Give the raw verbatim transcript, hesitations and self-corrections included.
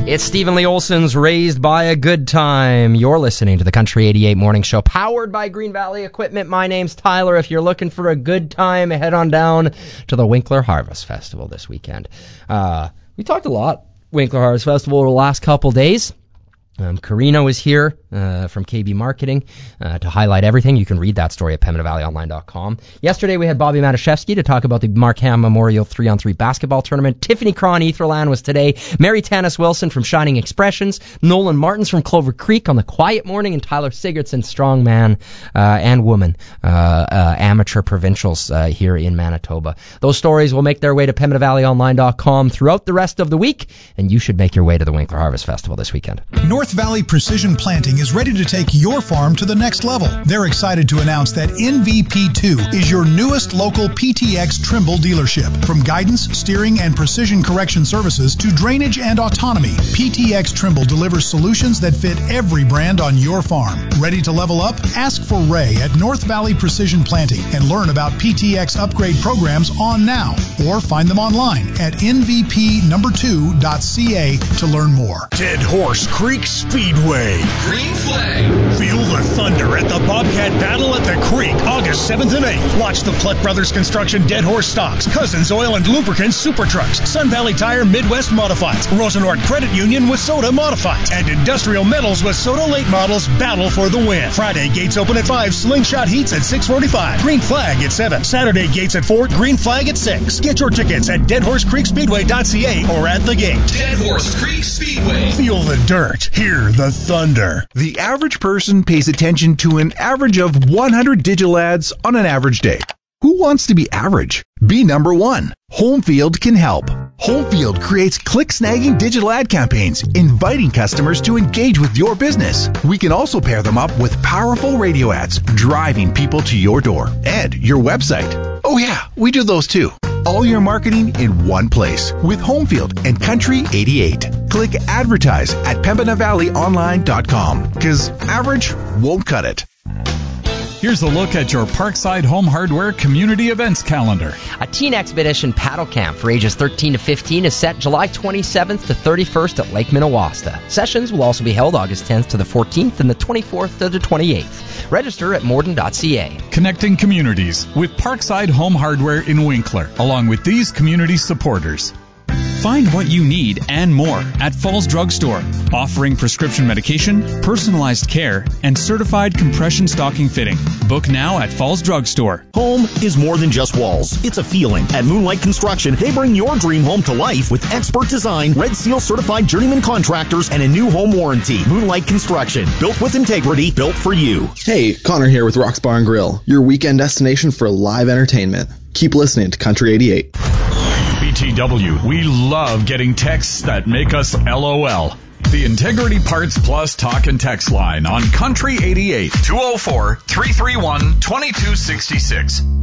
It's Stephen Lee Olson's Raised by a Good Time. You're listening to the Country eighty-eight Morning Show, powered by Green Valley Equipment. My name's Tyler. If you're looking for a good time, head on down to the Winkler Harvest Festival this weekend. Uh, we talked a lot, Winkler Harvest Festival, over the last couple days. Um, Karina was here uh, from K B Marketing uh, to highlight everything. You can read that story at pembina valley online dot com. Yesterday we had Bobby Matuszewski to talk about the Markham Memorial three on three basketball tournament. Tiffany Cron Etherland was today. Mary Tanis Wilson from Shining Expressions. Nolan Martins from Clover Creek on the Quiet Morning. And Tyler Sigurdsson, strongman uh, and woman, uh, uh, amateur provincials uh, here in Manitoba. Those stories will make their way to pembina valley online dot com throughout the rest of the week, and you should make your way to the Winkler Harvest Festival this weekend. North Valley Precision Planting is ready to take your farm to the next level. They're excited to announce that N V P two is your newest local P T X Trimble dealership. From guidance, steering, and precision correction services to drainage and autonomy, P T X Trimble delivers solutions that fit every brand on your farm. Ready to level up? Ask for Ray at North Valley Precision Planting and learn about P T X upgrade programs on now, or find them online at N V P number two dot C A to learn more. Dead Horse Creek Speedway. Green flag. Feel the thunder at the Bobcat Battle at the Creek, August seventh and eighth. Watch the Plutt Brothers Construction Dead Horse Stocks, Cousins Oil and Lubricants Super Trucks, Sun Valley Tire Midwest Modifieds, Rosenort Credit Union with Soda Modifieds, and Industrial Metals with Soda Late Models battle for the win. Friday, gates open at five, Slingshot Heats at six forty-five, Green Flag at seven. Saturday, gates at four, Green Flag at six. Get your tickets at dead horse creek speedway dot c a or at the gate. Dead Horse Creek Speedway. Feel the dirt. Hear the thunder. The average person pays attention to an average of one hundred digital ads on an average day. Who wants to be average? Be number one. Homefield can help. Homefield creates click-snagging digital ad campaigns, inviting customers to engage with your business. We can also pair them up with powerful radio ads, driving people to your door and your website. Oh yeah, we do those too. All your marketing in one place with Homefield and Country eighty-eight. Click advertise at pembina valley online dot com, because average won't cut it. Here's a look at your Parkside Home Hardware Community Events calendar. A Teen Expedition paddle camp for ages thirteen to fifteen is set July twenty-seventh to thirty-first at Lake Minnewaska. Sessions will also be held August tenth to the fourteenth and the twenty-fourth to the twenty-eighth. Register at morden dot c a. Connecting communities with Parkside Home Hardware in Winkler, along with these community supporters. Find what you need and more at Falls Drug Store, offering prescription medication, personalized care, and certified compression stocking fitting. Book now at Falls Drug Store. Home is more than just walls. It's a feeling. At Moonlight Construction, they bring your dream home to life with expert design, Red Seal certified journeyman contractors, and a new home warranty. Moonlight Construction, built with integrity, built for you. Hey, Connor here with Rock's Bar and Grill, your weekend destination for live entertainment. Keep listening to Country eighty-eight. B T W, we love getting texts that make us LOL. The Integrity Parts Plus talk and text line on Country eighty-eight, two oh four, three three one, two two six six.